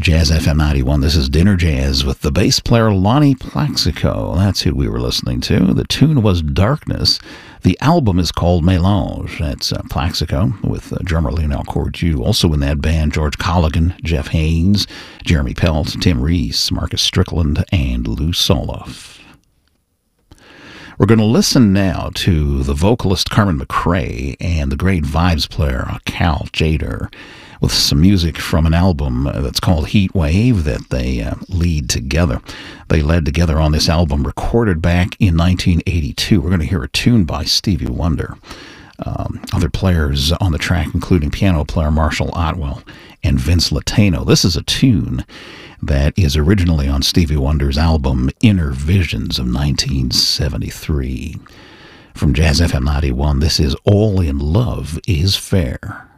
Jazz FM 91. This is Dinner Jazz with the bass player Lonnie Plaxico. That's who we were listening to. The tune was Darkness. The album is called Mélange. That's Plaxico with drummer Lionel Cordew. Also in that band, George Colligan, Jeff Haynes, Jeremy Pelt, Tim Reese, Marcus Strickland, and Lou Soloff. We're going to listen now to the vocalist Carmen McRae and the great vibes player Cal Tjader, with some music from an album that's called Heat Wave that they lead together. They led together on this album, recorded back in 1982. We're going to hear a tune by Stevie Wonder. Other players on the track, including piano player Marshall Otwell and Vince Latino. This is a tune that is originally on Stevie Wonder's album Inner Visions of 1973. From Jazz FM 91, this is All in Love is Fair.